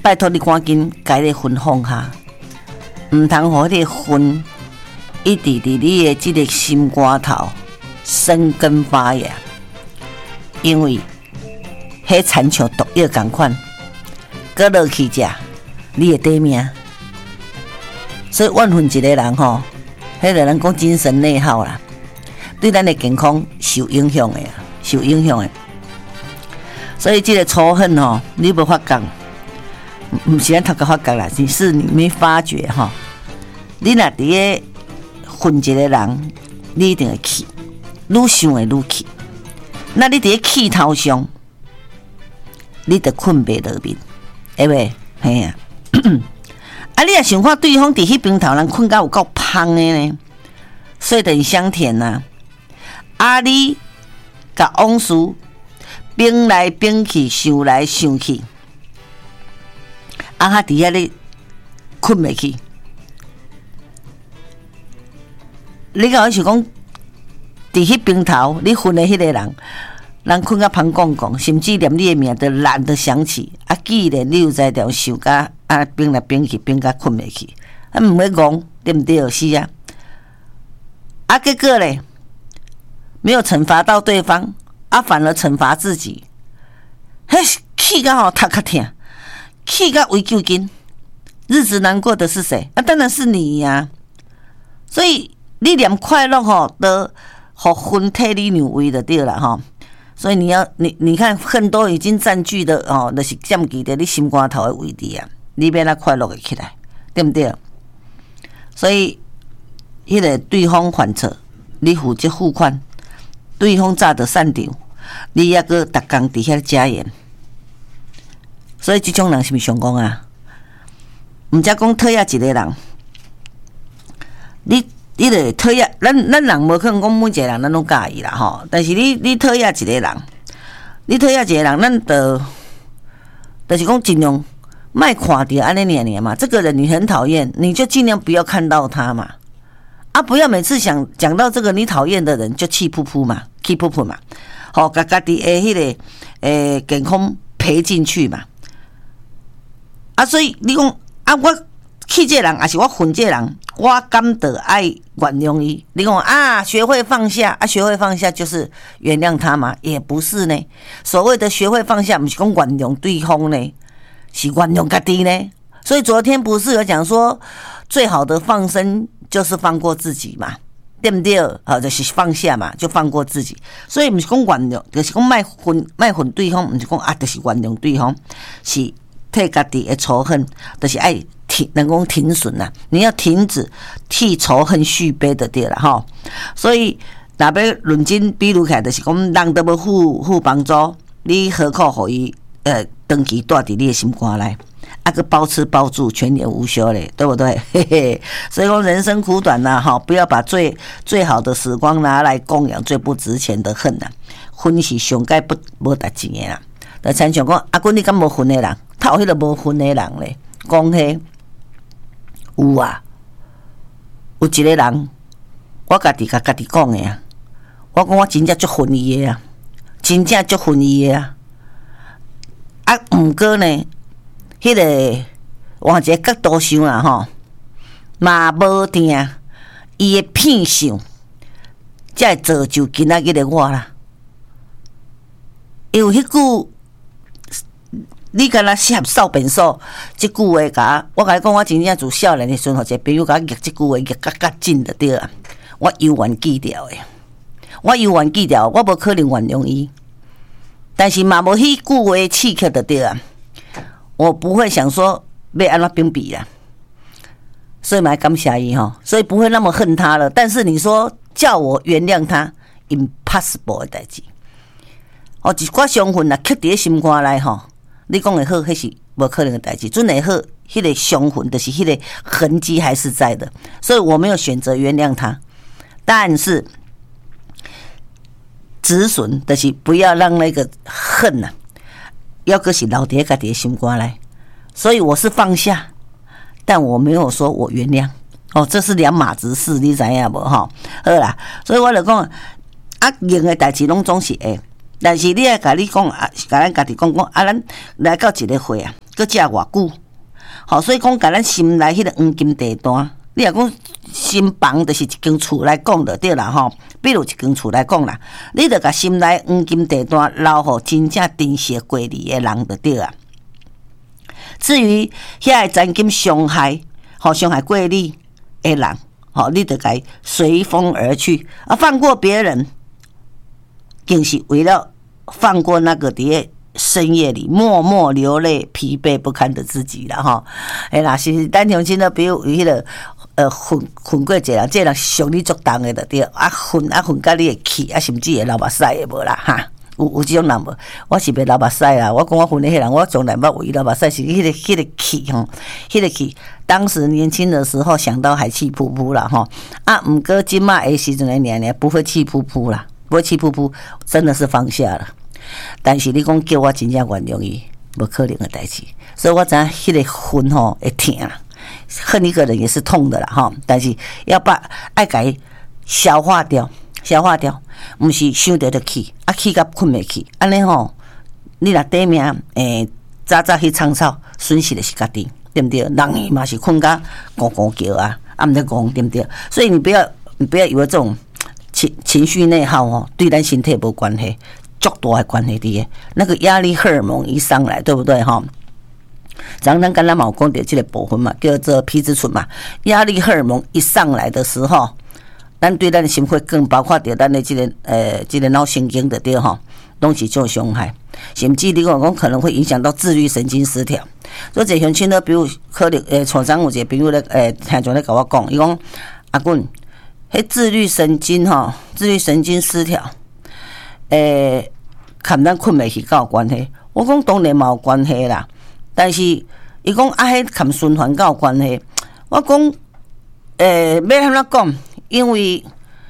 拜托你赶紧把迄个分放下，唔通互迄个分一直伫你的即个心肝头生根发芽，因为迄亲像毒药共款，搁落去食，你会得命。所以万分一个人吼，迄个人讲精神内耗啦，对咱的健康受影响的，受影响的。所以这个仇恨吼，你无发觉，唔是咱头壳发觉啦，是你没发觉吼。你若伫个恨一个人，你一定会气，愈想会愈气。那你伫个气头上，你就困袂落眠，会袂？嘿啊！啊，你也想看对方伫迄边头人困到有够芳的呢，睡得很香甜呐。啊，你甲往事变来变去，想来想去，啊，哈伫遐咧困袂去。你甲我想讲，伫迄边头你恨的迄个人，人困到芳公公，甚至连你的名都懒得想起。啊，既然你有在条想甲啊变来变去，变甲困袂去，啊，毋会戆，对不对？是啊。啊，结果咧，没有惩罚到对方，啊，反而惩罚自己。迄气到吼头壳痛，气到胃抽筋，日子难过的是谁？啊，当然是你呀、所以你连快乐吼都互分替你让位就对了吼。所以你看恨都已经占据的哦，就是占据在你心肝头的位置啊，你要哪快乐的起来，对不对？所以，迄个对方犯错，你负责付款，对方早就散场，你还阁逐工伫遐加盐，所以这种人是毋是上讲啊？毋则讲讨厌一个人，你著讨厌，咱人无可能讲每一个人咱拢介意啦吼。但是你讨厌一个人，你讨厌一个人，咱就是讲尽量莫看到安尼尔嘛。这个人你很讨厌，你就尽量不要看到他嘛。啊，不要每次讲到这个你讨厌的人就气噗噗嘛，气噗噗嘛，吼，把家己的迄个健康赔进去嘛。啊，所以你讲啊，我气这个人，还是我恨这个人，我敢得爱原谅伊。你讲啊，学会放下啊，学会放下就是原谅他嘛？也不是呢。所谓的学会放下，不是讲原谅对方呢，是原谅家己呢。所以昨天不是有讲说，最好的放生就是放过自己嘛，对不对？好，就是放下嘛，就放过自己。所以不是讲原谅，就是讲卖恨对方，不是讲啊，就是原谅对方，是替家己的仇恨，就是爱能够停损啦。你要停止替仇恨续杯的对啦哈。所以若要论真比如起来，就是讲人都要互帮助，你何苦互伊长期带伫你的心肝内？啊个包吃包住，全年无休嘞，对不对？嘿嘿，所以说人生苦短呐，哈，不要把最好的时光拿来供养最不值钱的恨呐。恨是上该无值钱的啦。就亲像讲，阿君你敢无恨的人，他有迄个无恨的人咧，讲迄有啊，有一个人，我家己甲家己讲的啊，我讲我真正足恨伊的啊，真正足恨伊的啊，啊，毋过呢。迄个换一个角度想啦吼，嘛无定，伊的片相，才会造就今仔日的我啦。因为迄句，你敢若适合扫便所，即句话甲我甲你讲，我真正自少年的时候，一个朋友甲我译即句话译较紧就对啊。我永远记掉的，我永远记掉，我无可能原谅伊，但是嘛无迄句话刺激就对啊。我不会想说要安怎屏蔽啦，所以蛮感谢伊哈，所以不会那么恨他了。但是你说叫我原谅他 ，impossible 的代志。哦，一寡伤痕啊，刻伫心肝内吼，你讲会好，迄是无可能的代志。准会好，迄个伤痕就是迄个痕迹还是在的，所以我没有选择原谅他。但是止损就是不要让那个恨啊。要个是留伫家己的心肝内，所以我是放下，但我没有说我原谅。哦，这是两码子事，你知影无吼？好啦，所以我就讲啊，用的代志拢总是会，但是你也甲你讲啊，甲咱家己讲啊，咱来到一个会啊， 搁食偌久。所以讲，甲咱心内迄个黄金地段，你若讲心房就是一间厝来讲就对啦比如一间厝来讲啦，你着甲心内黄金地段留互真正珍惜过你的人就对啊。至于遐个曾经伤害过你的人，你着该随风而去放过别人，竟是为了放过那个伫深夜里默默流泪、疲惫不堪的自己啦啦，是咱乡亲比如迄个混过一个人，这人伤你足重的就对，混甲你会气，甚至会流目屎的无啦有这种人无？我是袂流目屎啦，我讲我混的迄人，我从来捌为流目屎，是迄个气迄个气。当时年轻的时候想到还气扑扑啦毋过今嘛的时阵的年不会气扑扑啦，不会气扑扑，真的是放下了。但是你讲叫我真正原谅伊，无可能的代志。所以我知影迄个恨会痛啦，恨一个人也是痛的啦但是爱甲伊消化掉，毋是想到就气，气到困袂去，安尼你若短命早去创草，损失的是家己，对不对？人伊嘛是困甲咕咕叫毋得讲，对不对？所以你不要以为这种情绪内耗对咱身体无关系。足大的关系的，那个压力荷尔蒙一上来，对不对咱刚才嘛有讲到这个部分嘛，叫做皮质醇嘛。压力荷尔蒙一上来的时候，咱对咱的心会更包括到咱的这个脑神经的对拢是种伤害，甚至你讲可能会影响到自律神经失调。所以这乡亲呢，比如可能厂长有一个朋友咧听众咧甲我讲，伊讲阿棍，迄自律神经失调。看咱困袂去有关系，我讲当然嘛有关系啦，但是伊讲迄看循环有关系，我讲要安怎讲？因为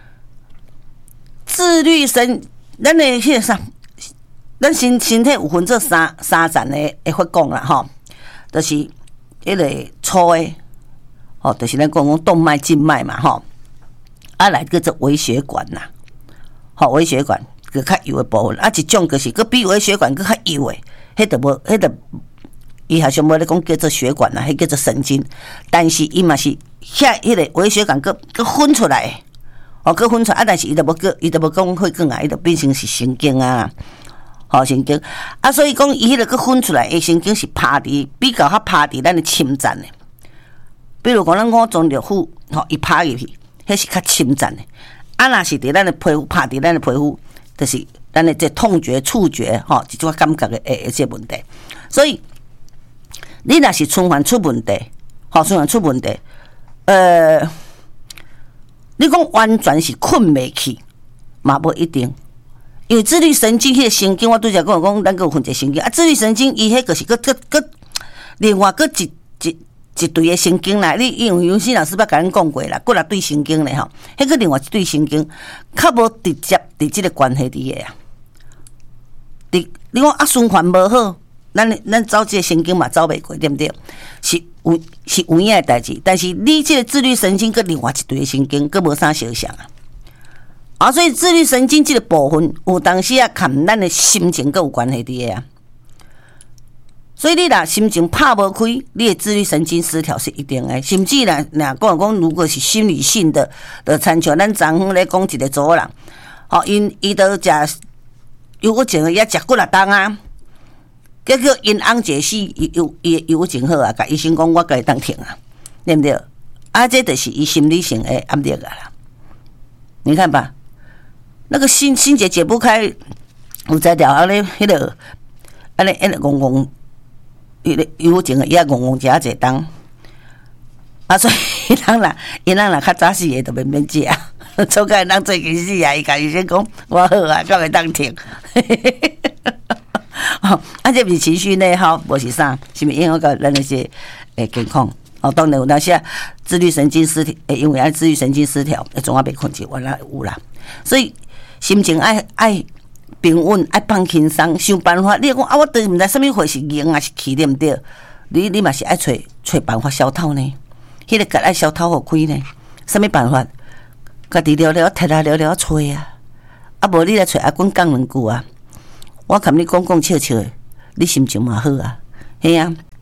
自律咱的迄个啥，咱身体有分做三层的会讲啦就是迄个粗的就是咱讲动脉、静脉嘛来叫做微血管啦，微血管。个较幼的部分一种就是个比微血管个较幼的，迄就无，伊好像无咧讲叫做血管迄叫做神经，但是伊嘛是迄个微血管个分出来个分出来但是伊就无讲会讲伊就变成是神经神经所以讲伊迄个分出来的神经是趴伫比较趴伫咱的深层的，比如讲咱五脏六腑伊趴入去，迄是较深层的，若是伫咱的皮肤趴伫咱的皮肤。就是咱的这痛觉、触觉，这种感觉的这问题。所以你若是循环出问题，你讲完全是困袂去，嘛无一定。因为自律神经迄个神经，我拄则讲，咱有分一个神经自律神经伊迄个是个另外个一对的神经啦，你因为永新老师捌甲咱讲过啦，过来对神经咧迄个另外一对神经，较无直接伫即个关系伫个你讲循环无好，咱走即个神经嘛走袂过，对不对？是有影的代志，但是你即个自律神经跟另外一对的神经，佫无啥相像所以自律神经即个部分，有当时看咱的心情佫有关系伫个所以你若心情拍无开，你的自律神经失调是一定的。甚至若讲，如果是心理性的，就参像咱昨昏咧讲一个组人，伊都食忧郁症也食几啊冬结果因翁解死，伊忧郁症好甲医生讲我甲伊当停对不对？这就是伊心理性的压力啦。你看吧，那个心结解不开，有在了咧，迄个安尼戆戆。伊忧郁症伊也戆戆食一冬所以因人若较早死的就免食做甲因人做起死伊甲医生讲我好甲会当停这不是情绪内耗，无是啥，是毋是影响到咱那些健康当然有那些自律神经失调因为自律神经失调总也袂困去，原来有啦。所以心情爱平稳，爱放轻松，想办法。你讲我都毋知什么会是赢还是气，对毋对？你嘛是爱找办法消透呢？迄个爱消透互开呢？什么办法？家己聊聊，摕来聊聊找无你来找阿滚讲两句我甲你讲笑笑的，你心情嘛好嘿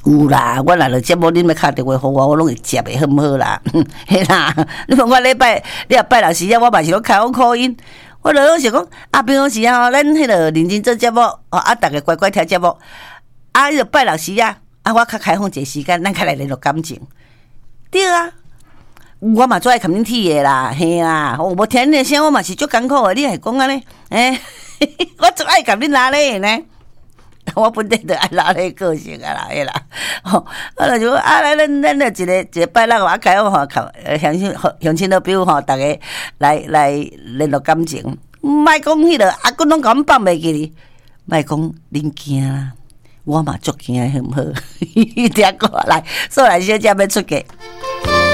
有啦，我来了节目，恁要敲电话互我拢会接的，好毋好啦？嘿啦，你问我礼拜，你若拜六时啊，我嘛是拢开放call in。我就拢想讲，平常时啊，咱迄个认真做节目，逐个乖乖听节目。迄个拜六时啊，我较开放一个时间，咱较来联络感情。对啊，我嘛最爱 community 的啦，嘿啦，无听恁的声，我嘛是足艰苦的。你还讲安尼，我最爱甲恁拉咧呢。我本地就爱拉咧个性啊啦，嘿啦，我就讲来咱就一个拜六我开放乡亲的朋友大家来联络感情，莫讲迄个阿公拢甲阮放袂记哩，莫讲恁惊啦，我嘛足惊，好毋好？听歌来，说来小姐要出嫁。